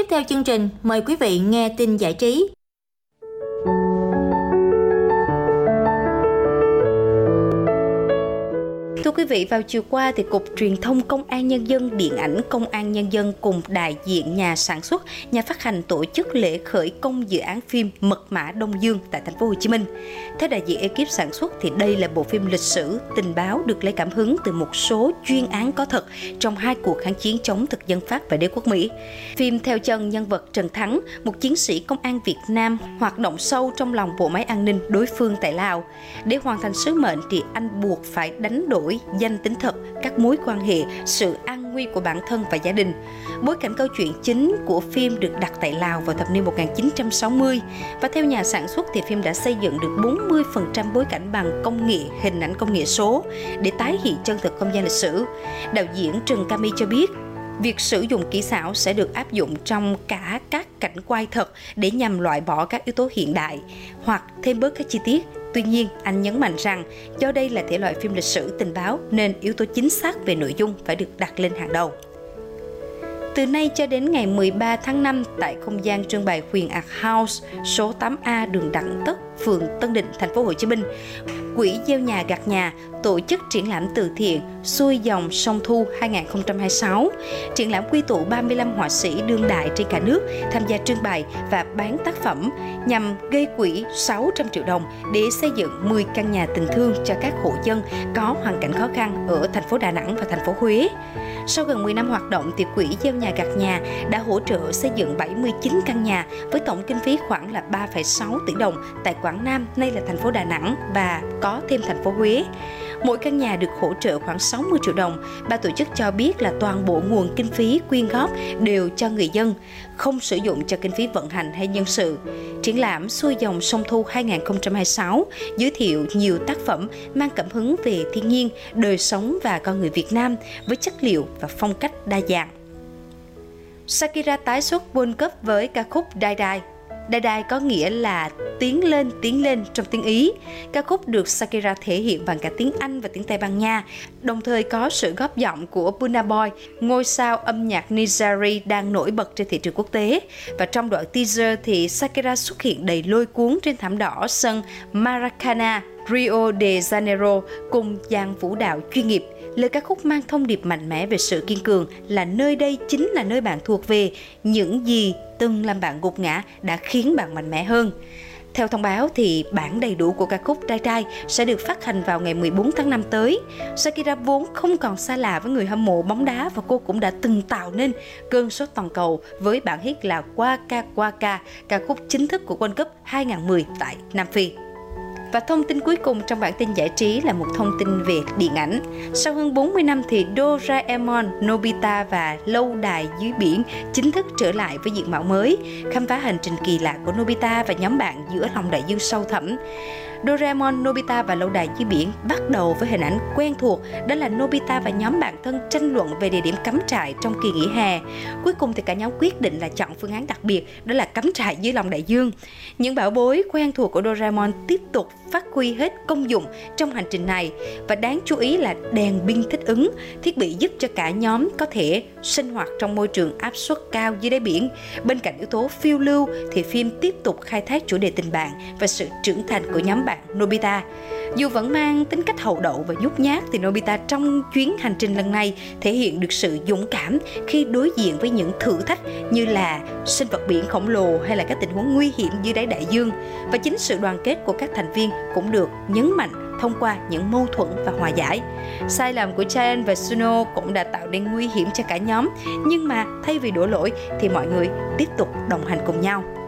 Tiếp theo chương trình, mời quý vị nghe tin giải trí. Thưa quý vị, vào chiều qua thì Cục Truyền thông Công an Nhân dân, Điện ảnh Công an Nhân dân cùng đại diện nhà sản xuất, nhà phát hành tổ chức lễ khởi công dự án phim Mật mã Đông Dương tại thành phố Hồ Chí Minh. Theo đại diện ekip sản xuất thì đây là bộ phim lịch sử tình báo được lấy cảm hứng từ một số chuyên án có thật trong hai cuộc kháng chiến chống thực dân Pháp và đế quốc Mỹ. Phim theo chân nhân vật Trần Thắng, một chiến sĩ công an Việt Nam hoạt động sâu trong lòng bộ máy an ninh đối phương tại Lào. Để hoàn thành sứ mệnh thì anh buộc phải đánh đổi danh tính thật, các mối quan hệ, sự an nguy của bản thân và gia đình. Bối cảnh câu chuyện chính của phim được đặt tại Lào vào thập niên 1960 và theo nhà sản xuất thì phim đã xây dựng được 40% bối cảnh bằng công nghệ hình ảnh công nghệ số để tái hiện chân thực không gian lịch sử. Đạo diễn Trần Cami cho biết, việc sử dụng kỹ xảo sẽ được áp dụng trong cả các cảnh quay thật để nhằm loại bỏ các yếu tố hiện đại hoặc thêm bớt các chi tiết. Tuy nhiên, anh nhấn mạnh rằng do đây là thể loại phim lịch sử tình báo nên yếu tố chính xác về nội dung phải được đặt lên hàng đầu. Từ nay cho đến ngày 13 tháng 5 tại không gian trưng bày Huyền Art House, số 8A đường Đặng Tất, phường Tân Định, thành phố Hồ Chí Minh, Quỹ Gieo Nhà Gặt Nhà tổ chức triển lãm từ thiện Xuôi Dòng Sông Thu 2026. Triển lãm quy tụ 35 họa sĩ đương đại trên cả nước tham gia trưng bày và bán tác phẩm nhằm gây quỹ 600 triệu đồng để xây dựng 10 căn nhà tình thương cho các hộ dân có hoàn cảnh khó khăn ở thành phố Đà Nẵng và thành phố Huế. Sau gần 10 năm hoạt động thì Quỹ Gieo Nhà Gặt Nhà đã hỗ trợ xây dựng 79 căn nhà với tổng kinh phí khoảng là 3,6 tỷ đồng tại Quảng Nam, nay là thành phố Đà Nẵng và có thêm thành phố Huế. Mỗi căn nhà được hỗ trợ khoảng 60 triệu đồng. Ban tổ chức cho biết là toàn bộ nguồn kinh phí quyên góp đều cho người dân, không sử dụng cho kinh phí vận hành hay nhân sự. Triển lãm Xuôi Dòng Sông Thu 2026 giới thiệu nhiều tác phẩm mang cảm hứng về thiên nhiên, đời sống và con người Việt Nam với chất liệu và phong cách đa dạng. Shakira tái xuất World Cup với ca khúc Die Die. Die Die có nghĩa là tiến lên trong tiếng Ý. Ca khúc được Shakira thể hiện bằng cả tiếng Anh và tiếng Tây Ban Nha, đồng thời có sự góp giọng của Burna Boy, ngôi sao âm nhạc Nigeria đang nổi bật trên thị trường quốc tế. Và trong đoạn teaser thì Shakira xuất hiện đầy lôi cuốn trên thảm đỏ sân Maracana, Rio de Janeiro cùng dàn vũ đạo chuyên nghiệp. Lời ca khúc mang thông điệp mạnh mẽ về sự kiên cường là nơi đây chính là nơi bạn thuộc về, những gì từng làm bạn gục ngã đã khiến bạn mạnh mẽ hơn. Theo thông báo thì bản đầy đủ của ca khúc Die Die sẽ được phát hành vào ngày 14 tháng 5 tới. Shakira vốn không còn xa lạ với người hâm mộ bóng đá và cô cũng đã từng tạo nên cơn sốt toàn cầu với bản hit là Waka Waka, ca khúc chính thức của World Cup 2010 tại Nam Phi. Và thông tin cuối cùng trong bản tin giải trí là một thông tin về điện ảnh. Sau hơn 40 năm thì Doraemon, Nobita và Lâu đài dưới biển chính thức trở lại với diện mạo mới, khám phá hành trình kỳ lạ của Nobita và nhóm bạn giữa lòng đại dương sâu thẳm. Doraemon, Nobita và Lâu đài dưới biển bắt đầu với hình ảnh quen thuộc, đó là Nobita và nhóm bạn thân tranh luận về địa điểm cắm trại trong kỳ nghỉ hè. Cuối cùng thì cả nhóm quyết định là chọn phương án đặc biệt, đó là cắm trại dưới lòng đại dương. Những bảo bối quen thuộc của Doraemon tiếp tục phát huy hết công dụng trong hành trình này, và đáng chú ý là đèn pin thích ứng, thiết bị giúp cho cả nhóm có thể sinh hoạt trong môi trường áp suất cao dưới đáy biển. Bên cạnh yếu tố phiêu lưu thì phim tiếp tục khai thác chủ đề tình bạn và sự trưởng thành của nhóm bạn Nobita. Dù vẫn mang tính cách hậu đậu và nhút nhát thì Nobita trong chuyến hành trình lần này thể hiện được sự dũng cảm khi đối diện với những thử thách như là sinh vật biển khổng lồ hay là các tình huống nguy hiểm dưới đáy đại dương. Và chính sự đoàn kết của các thành viên cũng được nhấn mạnh thông qua những mâu thuẫn và hòa giải. Sai lầm của Chaen và Suno cũng đã tạo nên nguy hiểm cho cả nhóm, nhưng mà thay vì đổ lỗi thì mọi người tiếp tục đồng hành cùng nhau.